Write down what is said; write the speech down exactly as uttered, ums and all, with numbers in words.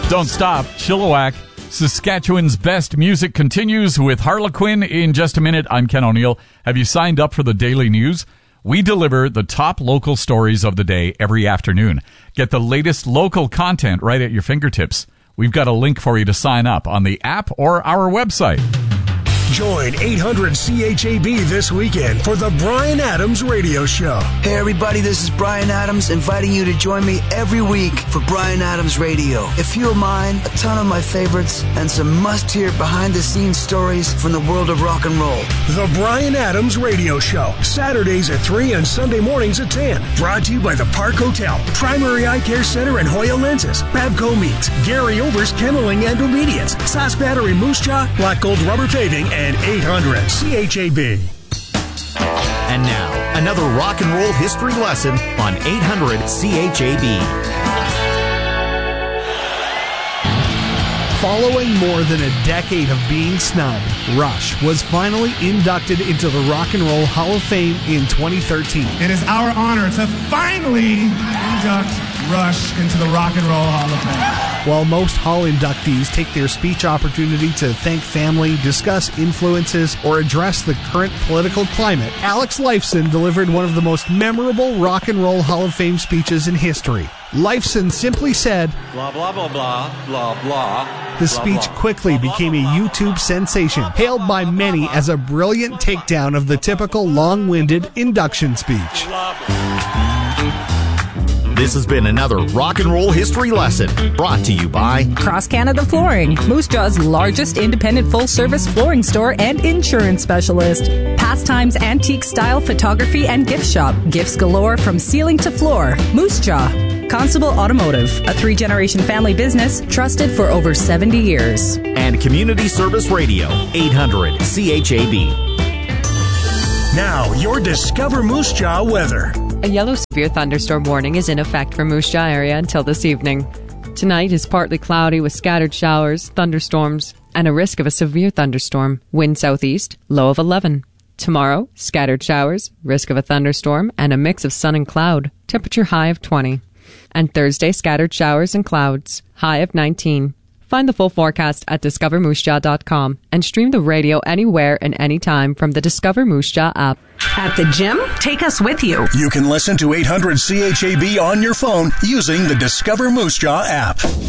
Don't stop. Chilliwack, Saskatchewan's best music continues with Harlequin in just a minute. I'm Ken O'Neill. Have you signed up for the daily news? We deliver the top local stories of the day every afternoon. Get the latest local content right at your fingertips. We've got a link for you to sign up on the app or our website. Join eight hundred C H A B this weekend for the Bryan Adams Radio Show. Hey everybody, this is Bryan Adams inviting you to join me every week for Bryan Adams Radio. A few of mine, a ton of my favorites, and some must-hear behind-the-scenes stories from the world of rock and roll. The Bryan Adams Radio Show, Saturdays at three and Sunday mornings at ten. Brought to you by the Park Hotel, Primary Eye Care Center and Hoya Lenses, Babco Meats, Gary Ober's Kenneling and Obedience, Sask Battery Moose Jaw, Black Gold Rubber Paving, and eight hundred C H A B. And now, another rock and roll history lesson on eight hundred C H A B. Following more than a decade of being snubbed, Rush was finally inducted into the Rock and Roll Hall of Fame in twenty thirteen. It is our honor to finally induct Rush into the Rock and Roll Hall of Fame. While most Hall inductees take their speech opportunity to thank family, discuss influences, or address the current political climate, Alex Lifeson delivered one of the most memorable Rock and Roll Hall of Fame speeches in history. Lifeson simply said, blah, blah, blah, blah, blah, blah. The speech quickly became a YouTube sensation, hailed by many as a brilliant takedown of the typical long-winded induction speech. This has been another Rock and Roll History Lesson brought to you by Cross Canada Flooring, Moose Jaw's largest independent full-service flooring store and insurance specialist. Pastimes Antique Style Photography and Gift Shop. Gifts galore from ceiling to floor. Moose Jaw. Constable Automotive, a three-generation family business trusted for over seventy years. And Community Service Radio, eight hundred C H A B. Now, your Discover Moose Jaw weather. A yellow severe thunderstorm warning is in effect for Moose Jaw area until this evening. Tonight is partly cloudy with scattered showers, thunderstorms, and a risk of a severe thunderstorm. Wind southeast, low of eleven. Tomorrow, scattered showers, risk of a thunderstorm, and a mix of sun and cloud. Temperature high of twenty. And Thursday, scattered showers and clouds, high of nineteen. Find the full forecast at discover moose jaw dot com and stream the radio anywhere and anytime from the Discover Moose Jaw app. At the gym, take us with you. You can listen to eight hundred C H A B on your phone using the Discover Moose Jaw app.